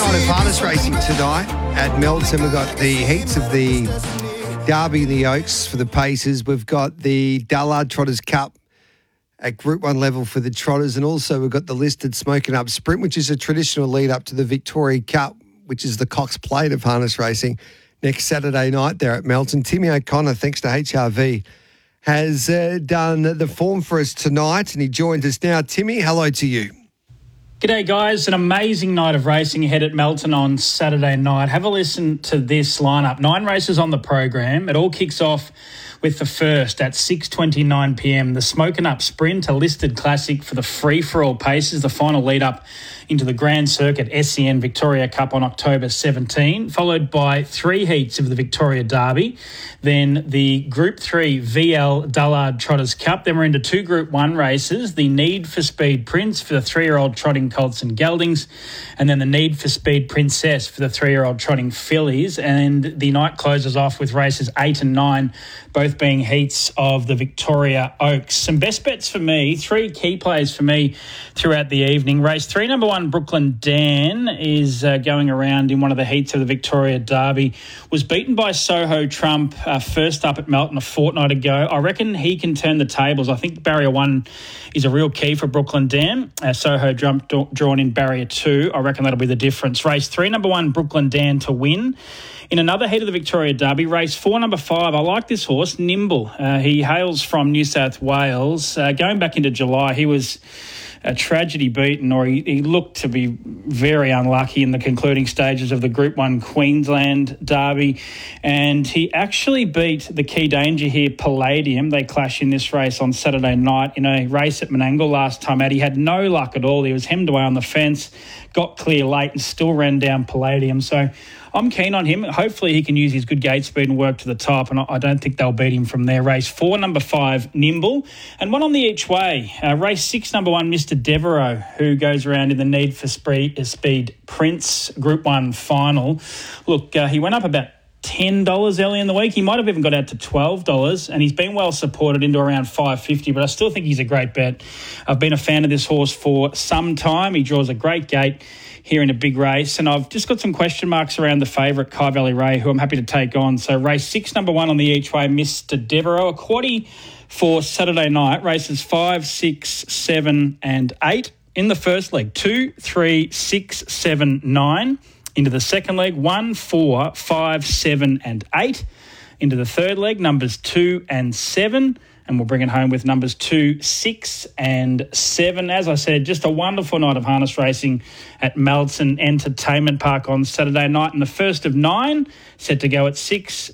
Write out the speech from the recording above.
night of harness racing tonight at Melton. We've got the heats of the Derby and the Oaks for the Pacers. We've got the Dullard Trotters Cup at Group 1 level for the Trotters. And also we've got the listed Smoking Up Sprint, which is a traditional lead up to the Victoria Cup, which is the Cox Plate of harness racing next Saturday night there at Melton. Timmy O'Connor, thanks to HRV, has done the form for us tonight, and he joins us now. Timmy, hello to you. G'day guys, an amazing night of racing ahead at Melton on Saturday night. Have a listen to this lineup. 9 races on the program. It all kicks off with the first at 6:29pm. The Smoking Up Sprint, a listed classic for the free-for-all paces, the final lead-up into the Grand Circuit SEN Victoria Cup on October 17, followed by 3 heats of the Victoria Derby, then the Group 3 VL Dullard Trotters Cup. Then we're into 2 Group 1 races, the Need for Speed Prince for the 3-year-old trotting colts and geldings, and then the Need for Speed Princess for the 3-year-old trotting fillies. And the night closes off with races 8 and 9, both being heats of the Victoria Oaks. Some best bets for me, 3 key plays for me throughout the evening. Race 3, number 1, Brooklyn Dan, is going around in one of the heats of the Victoria Derby. Was beaten by Soho Trump first up at Melton a fortnight ago. I reckon he can turn the tables. I think barrier 1 is a real key for Brooklyn Dan. Soho Trump drawn in barrier 2. I reckon that'll be the difference. Race 3, number 1, Brooklyn Dan to win. In another heat of the Victoria Derby, race 4, number 5, I like this horse, Nimble. He hails from New South Wales. Going back into July, he was a tragedy beaten, or he looked to be very unlucky in the concluding stages of the Group 1 Queensland Derby. And he actually beat the key danger here, Palladium. They clash in this race on Saturday night in a race at Menangle last time out. He had no luck at all. He was hemmed away on the fence, got clear late and still ran down Palladium. So I'm keen on him. Hopefully he can use his good gate speed and work to the top, and I don't think they'll beat him from there. Race 4, number 5, Nimble, and 1 on the each way. Race 6, number 1, Mr. Devereaux, who goes around in the Need for Speed Prince Group 1 final. Look, he went up about $10 early in the week. He might have even got out to $12, and he's been well supported into around $5.50, but I still think he's a great bet. I've been a fan of this horse for some time. He draws a great gate here in a big race, and I've just got some question marks around the favourite, Kai Valley Ray, who I'm happy to take on. So race 6, number 1 on the each way, Mr. Devereaux, a quaddie for Saturday night, races 5, 6, 7 and 8. In the first leg, 2, 3, 6, 7, 9. Into the second leg, 1, 4, 5, 7 and 8. Into the third leg, numbers 2 and 7. And we'll bring it home with numbers 2, 6 and 7. As I said, just a wonderful night of harness racing at Melton Entertainment Park on Saturday night. And the first of 9 set to go at 6